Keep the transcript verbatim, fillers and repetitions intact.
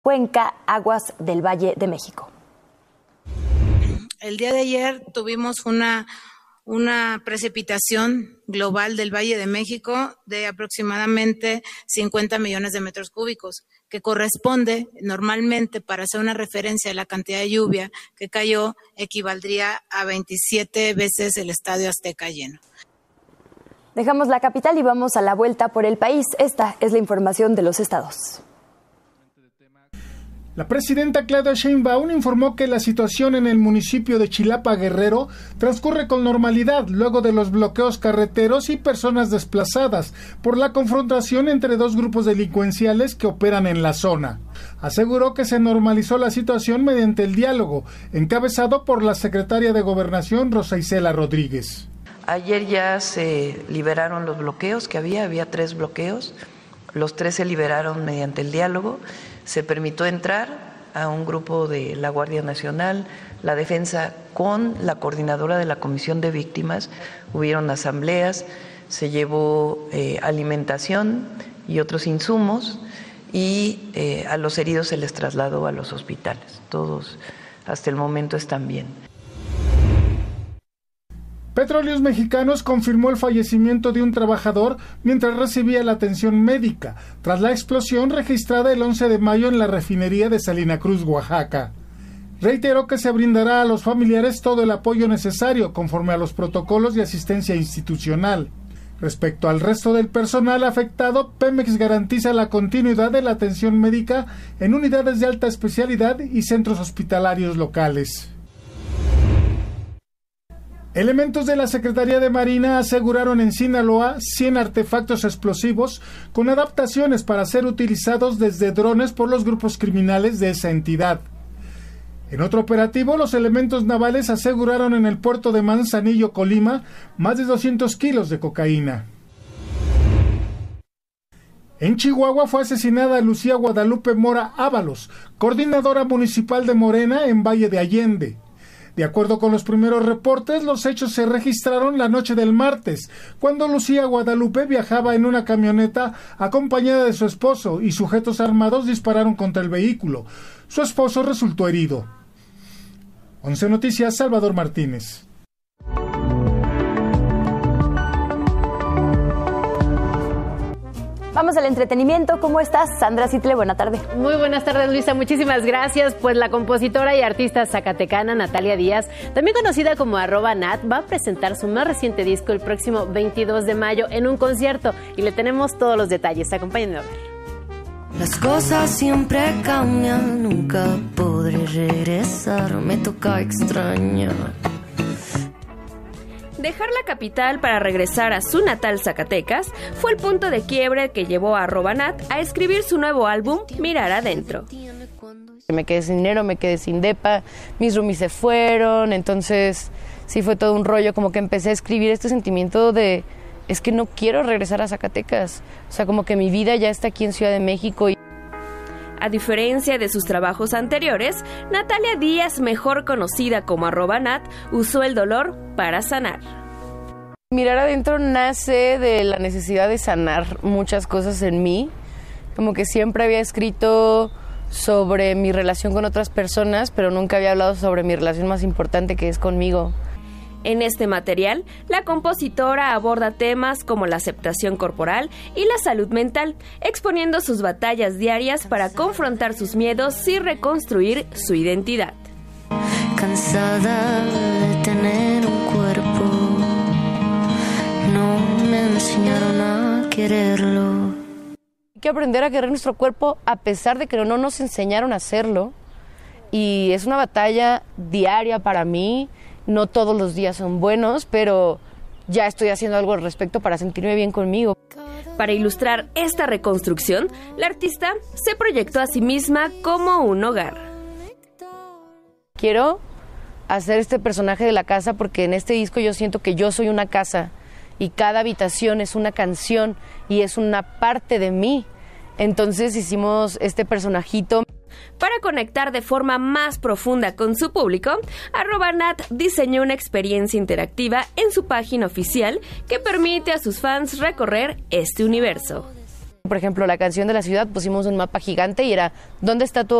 Cuenca, aguas del Valle de México. El día de ayer tuvimos una, una precipitación global del Valle de México de aproximadamente cincuenta millones de metros cúbicos, que corresponde normalmente, para hacer una referencia a la cantidad de lluvia que cayó, equivaldría a veintisiete veces el Estadio Azteca lleno. Dejamos la capital y vamos a la vuelta por el país. Esta es la información de los estados. La presidenta Claudia Sheinbaum informó que la situación en el municipio de Chilapa, Guerrero, transcurre con normalidad luego de los bloqueos carreteros y personas desplazadas por la confrontación entre dos grupos delincuenciales que operan en la zona. Aseguró que se normalizó la situación mediante el diálogo, encabezado por la secretaria de Gobernación, Rosa Isela Rodríguez. Ayer ya se liberaron los bloqueos que había, había tres bloqueos, los tres se liberaron mediante el diálogo. Se permitió entrar a un grupo de la Guardia Nacional, la Defensa, con la coordinadora de la Comisión de Víctimas. Hubieron asambleas, se llevó eh, alimentación y otros insumos y eh, a los heridos se les trasladó a los hospitales. Todos hasta el momento están bien. Petróleos Mexicanos confirmó el fallecimiento de un trabajador mientras recibía la atención médica, tras la explosión registrada el once de mayo en la refinería de Salina Cruz, Oaxaca. Reiteró que se brindará a los familiares todo el apoyo necesario conforme a los protocolos de asistencia institucional. Respecto al resto del personal afectado, Pemex garantiza la continuidad de la atención médica en unidades de alta especialidad y centros hospitalarios locales. Elementos de la Secretaría de Marina aseguraron en Sinaloa cien artefactos explosivos con adaptaciones para ser utilizados desde drones por los grupos criminales de esa entidad. En otro operativo, los elementos navales aseguraron en el puerto de Manzanillo, Colima, más de doscientos kilos de cocaína. En Chihuahua fue asesinada Lucía Guadalupe Mora Ábalos, coordinadora municipal de Morena en Valle de Allende. De acuerdo con los primeros reportes, los hechos se registraron la noche del martes, cuando Lucía Guadalupe viajaba en una camioneta acompañada de su esposo y sujetos armados dispararon contra el vehículo. Su esposo resultó herido. Once Noticias, Salvador Martínez. Vamos al entretenimiento. ¿Cómo estás, Sandra Citle? Buena tarde. Muy buenas tardes, Luisa. Muchísimas gracias. Pues la compositora y artista zacatecana Natalia Díaz, también conocida como arroba Nat, va a presentar su más reciente disco el próximo veintidós de mayo en un concierto y le tenemos todos los detalles. Acompáñenme a ver. Las cosas siempre cambian, nunca podré regresar, me toca extrañar. Dejar la capital para regresar a su natal Zacatecas fue el punto de quiebre que llevó a arroba Nat a escribir su nuevo álbum Mirar Adentro. Me quedé sin dinero, me quedé sin depa, mis roomies se fueron, entonces sí fue todo un rollo, como que empecé a escribir este sentimiento de es que no quiero regresar a Zacatecas, o sea, como que mi vida ya está aquí en Ciudad de México. Y a diferencia de sus trabajos anteriores, Natalia Díaz, mejor conocida como arroba Nat, usó el dolor para sanar. Mirar Adentro nace de la necesidad de sanar muchas cosas en mí, como que siempre había escrito sobre mi relación con otras personas, pero nunca había hablado sobre mi relación más importante, que es conmigo. En este material, la compositora aborda temas como la aceptación corporal y la salud mental, exponiendo sus batallas diarias para confrontar sus miedos y reconstruir su identidad. Cansada de tener un cuerpo, no me enseñaron a quererlo. Hay que aprender a querer nuestro cuerpo a pesar de que no nos enseñaron a hacerlo. Y es una batalla diaria para mí. No todos los días son buenos, pero ya estoy haciendo algo al respecto para sentirme bien conmigo. Para ilustrar esta reconstrucción, la artista se proyectó a sí misma como un hogar. Quiero hacer este personaje de la casa porque en este disco yo siento que yo soy una casa y cada habitación es una canción y es una parte de mí. Entonces hicimos este personajito. Para conectar de forma más profunda con su público, arroba Nat diseñó una experiencia interactiva en su página oficial que permite a sus fans recorrer este universo. Por ejemplo, la canción de la ciudad, pusimos un mapa gigante y era, ¿dónde está tu